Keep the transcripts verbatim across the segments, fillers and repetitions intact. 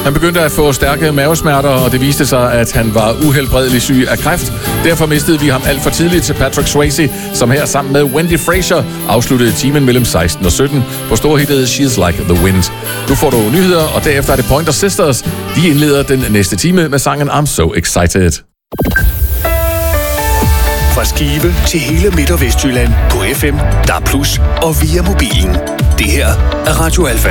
Han begyndte at få stærke mavesmerter, og det viste sig, at han var uhelbredelig syg af kræft. Derfor mistede vi ham alt for tidligt til Patrick Swayze, som her sammen med Wendy Frazier afsluttede timen mellem seksten og sytten på storhittet She's Like the Wind. Nu får du nyheder, og derefter er det Pointer Sisters. De indleder den næste time med sangen I'm So Excited. Fra Skive til hele Midt- og Vestjylland på F M, D A B plus, og via mobilen. Det her er Radio Alfa.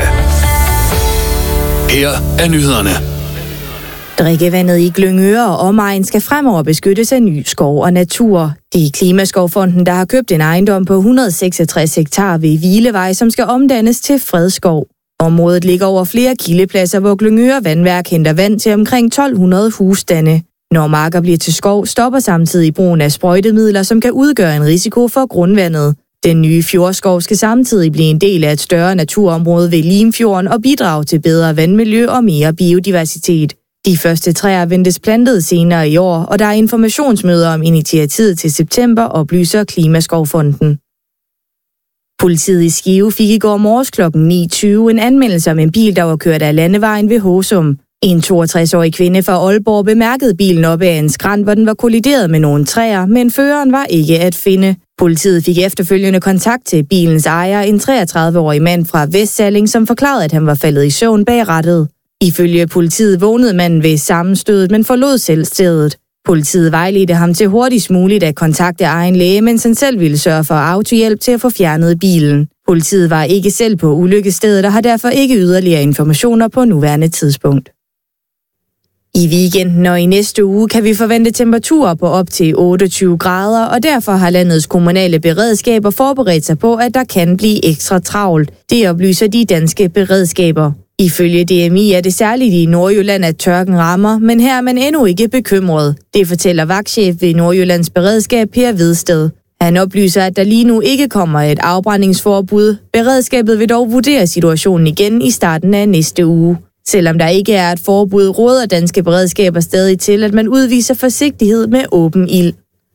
Her er nyhederne. Drikkevandet i Glyngøre og omegn skal fremover beskyttes af ny skov og natur. Det er Klimaskovfonden, der har købt en ejendom på et hundrede og seksogtres hektar ved Hvilevej, som skal omdannes til fredskov. Området ligger over flere kildepladser, hvor Glyngøre Vandværk henter vand til omkring tolv hundrede husstande. Når marker bliver til skov, stopper samtidig brugen af sprøjtemidler, som kan udgøre en risiko for grundvandet. Den nye fjordskov skal samtidig blive en del af et større naturområde ved Limfjorden og bidrage til bedre vandmiljø og mere biodiversitet. De første træer ventes plantet senere i år, og der er informationsmøder om initiativet til september, oplyser Klimaskovfonden. Politiet i Skive fik i går morges klokken ni tyve en anmeldelse om en bil, der var kørt af landevejen ved Håsum. En toogtres-årig kvinde fra Aalborg bemærkede bilen op ad en skrant, hvor den var kollideret med nogle træer, men føreren var ikke at finde. Politiet fik efterfølgende kontakt til bilens ejer, en treogtredive-årig mand fra Vestsalling, som forklarede, at han var faldet i søvn bag rattet. Ifølge politiet vågnede manden ved sammenstødet, men forlod selv stedet. Politiet vejledte ham til hurtigst muligt at kontakte egen læge, mens han selv ville sørge for autohjælp til at få fjernet bilen. Politiet var ikke selv på ulykkesstedet og har derfor ikke yderligere informationer på nuværende tidspunkt. I weekenden og i næste uge kan vi forvente temperaturer på op til otteogtyve grader, og derfor har landets kommunale beredskaber forberedt sig på, at der kan blive ekstra travlt. Det oplyser de danske beredskaber. Ifølge D M I er det særligt i Nordjylland, at tørken rammer, men her er man endnu ikke bekymret. Det fortæller vagtchef ved Nordjyllands Beredskab, Per Vedsted. Han oplyser, at der lige nu ikke kommer et afbrændingsforbud. Beredskabet vil dog vurdere situationen igen i starten af næste uge. Selvom der ikke er et forbud, råder danske beredskaber stadig til, at man udviser forsigtighed med åben ild.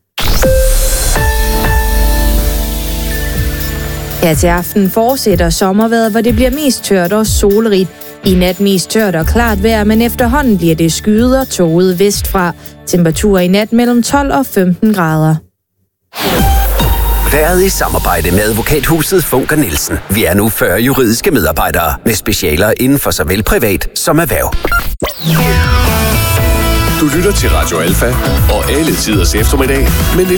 Her til aften fortsætter sommervejret, hvor det bliver mest tørt og solrigt. I nat mest tørt og klart vejr, men efterhånden bliver det skyet og tåget vestfra. Temperaturer i nat mellem tolv og femten grader. Været i samarbejde med advokathuset Funker Nielsen. Vi er nu fyrre juridiske medarbejdere med specialer inden for såvel privat som erhverv. Du lytter til Radio Alfa og alle tiders eftermiddag med